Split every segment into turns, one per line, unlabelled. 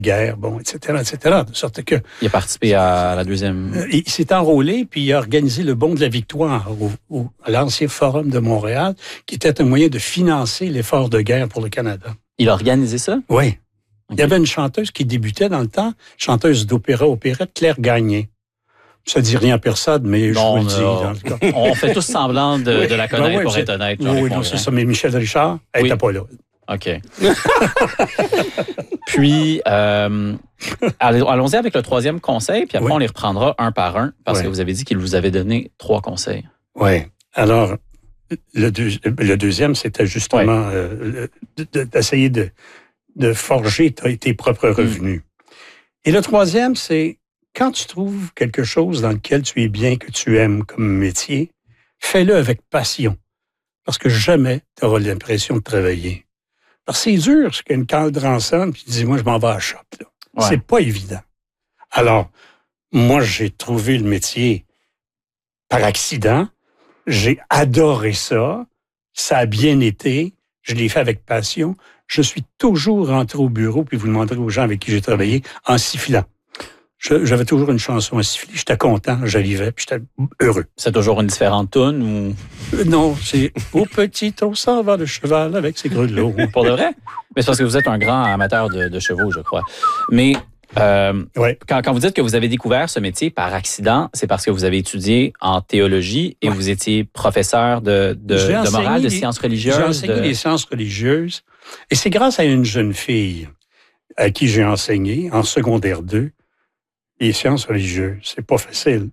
guerre, bon, etc., etc. De sorte que...
Il a participé à la deuxième...
Il s'est enrôlé, puis il a organisé le Bond de la Victoire à l'ancien Forum de Montréal, qui était un moyen de financer l'effort de guerre pour le Canada.
Il a organisé ça?
Oui.
Okay.
Il y avait une chanteuse qui débutait dans le temps, chanteuse d'opéra, opérette, Claire Gagné. Ça ne dit rien à personne, mais
non,
je vous le dis. Dans le cas.
On fait tous semblant de la connaître, pour être honnête.
Oui, non, c'est ça. Mais Michel Richard, elle n'était pas là.
OK. Puis, allons-y avec le troisième conseil, puis après, on les reprendra un par un, parce que vous avez dit qu'il vous avait donné 3 conseils.
Oui. Alors, le deuxième, c'était justement d'essayer de forger tes propres revenus. Et le troisième, c'est quand tu trouves quelque chose dans lequel tu es bien, que tu aimes comme métier, fais-le avec passion. Parce que jamais tu auras l'impression de travailler. Parce que c'est dur, c'est qu'une cadre sonne, puis tu dis, moi, je m'en vais à la shop. Ouais. C'est pas évident. Alors, moi, j'ai trouvé le métier par accident. J'ai adoré ça. Ça a bien été. Je l'ai fait avec passion. Je suis toujours rentré au bureau, puis vous demanderez aux gens avec qui j'ai travaillé, en sifflant. J'avais toujours une chanson à siffler. J'étais content, j'arrivais, puis j'étais heureux.
C'est toujours une différente toune ou...
Non, c'est « Au petit, on s'en va le cheval avec ses grelots ».
Pour de vrai? Mais c'est parce que vous êtes un grand amateur de chevaux, je crois. Mais quand vous dites que vous avez découvert ce métier par accident, c'est parce que vous avez étudié en théologie et vous étiez professeur de morale, de sciences religieuses.
J'ai enseigné les sciences religieuses. Et c'est grâce à une jeune fille à qui j'ai enseigné en secondaire 2 les sciences religieuses. C'est pas facile.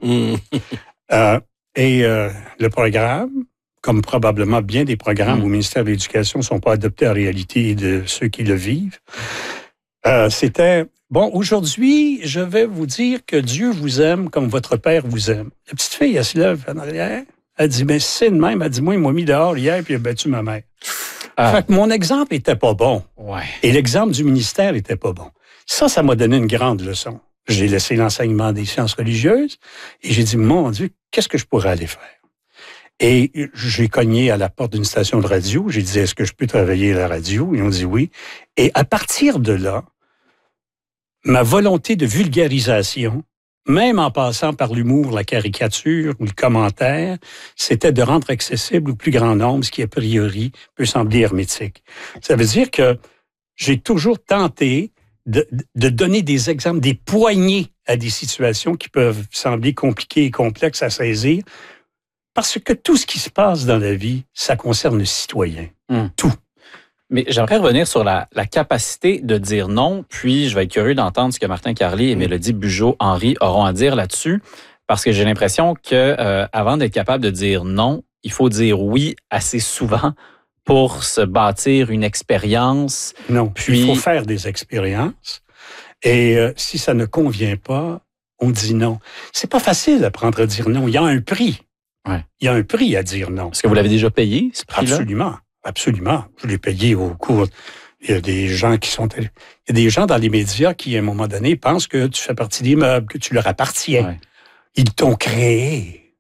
Le programme, comme probablement bien des programmes au ministère de l'Éducation ne sont pas adoptés en réalité de ceux qui le vivent, c'était, bon, aujourd'hui, je vais vous dire que Dieu vous aime comme votre Père vous aime. La petite fille, elle se lève en arrière, elle dit, mais c'est de même. Elle dit, moi, il m'a mis dehors hier puis il a battu ma mère. Fait que mon exemple était pas bon.
Ouais.
Et l'exemple du ministère était pas bon. Ça m'a donné une grande leçon. J'ai laissé l'enseignement des sciences religieuses et j'ai dit, mon Dieu, qu'est-ce que je pourrais aller faire? Et j'ai cogné à la porte d'une station de radio. J'ai dit, est-ce que je peux travailler à la radio? Ils ont dit oui. Et à partir de là, ma volonté de vulgarisation, même en passant par l'humour, la caricature ou le commentaire, c'était de rendre accessible au plus grand nombre ce qui, a priori, peut sembler hermétique. Ça veut dire que j'ai toujours tenté de donner des exemples, des poignées à des situations qui peuvent sembler compliquées et complexes à saisir, parce que tout ce qui se passe dans la vie, ça concerne le citoyen. Tout.
Mais j'aimerais revenir sur la capacité de dire non, puis je vais être curieux d'entendre ce que Martin Carly et Mélodie Bugeaud-Henry auront à dire là-dessus, parce que j'ai l'impression que avant d'être capable de dire non, il faut dire oui assez souvent pour se bâtir une expérience.
Non, puis il faut faire des expériences. Et si ça ne convient pas, on dit non. C'est pas facile d'apprendre à dire non. Il y a un prix.
Ouais.
Il y a un prix à dire non.
Est-ce que vous l'avez déjà payé, ce prix-là?
Absolument. Absolument. Je l'ai payé au cours. Il y a des gens il y a des gens dans les médias qui, à un moment donné, pensent que tu fais partie des meubles, que tu leur appartiens. Ouais. Ils t'ont créé.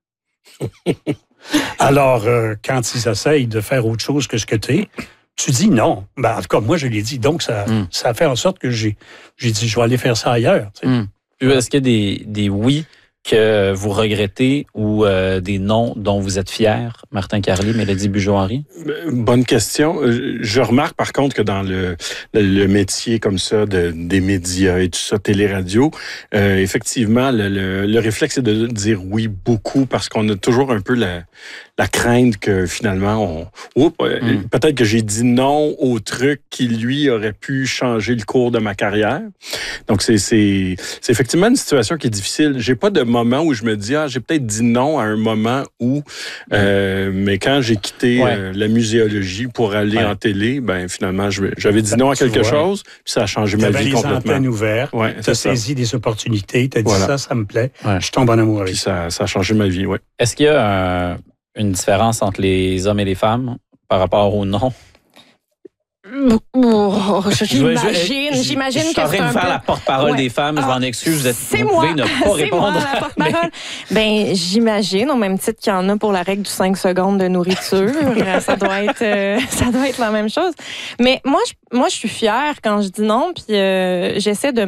Alors, quand ils essayent de faire autre chose que ce que tu es, tu dis non. Ben, en tout cas, moi, je l'ai dit. Donc, ça a fait en sorte que j'ai dit, je vais aller faire ça ailleurs. Tu sais.
Est-ce qu'il y a des oui que vous regrettez ou des noms dont vous êtes fiers, Martin Carly, Mélodie Bugeaud-Henry?
Bonne question. Je remarque par contre que dans le métier comme ça des médias et tout ça, télé-radio, effectivement, le réflexe est de dire oui beaucoup parce qu'on a toujours un peu la crainte que finalement, peut-être que j'ai dit non au truc qui, lui, aurait pu changer le cours de ma carrière. Donc, c'est effectivement une situation qui est difficile. J'ai pas de moment où je me dis, j'ai peut-être dit non à un moment où, mais quand j'ai quitté la muséologie pour aller en télé, ben finalement, j'avais dit non à quelque chose, puis ça a changé ma vie complètement.
Tu avais les antennes ouvertes, tu as saisi des opportunités, tu as dit ça me plaît, je tombe en amour avec
ça. Puis ça a changé ma vie, oui.
Est-ce qu'il y a une différence entre les hommes et les femmes par rapport au non?
J'imagine
je suis
que
en train
c'est
de
un
faire
peu...
la porte-parole des femmes. Je m'en excuse. Vous pouvez ne pas répondre.
Moi, la porte-parole. Ben, j'imagine, au même titre qu'il y en a pour la règle du 5 secondes de nourriture. ça doit être la même chose. Mais moi, je suis fière quand je dis non, puis j'essaie de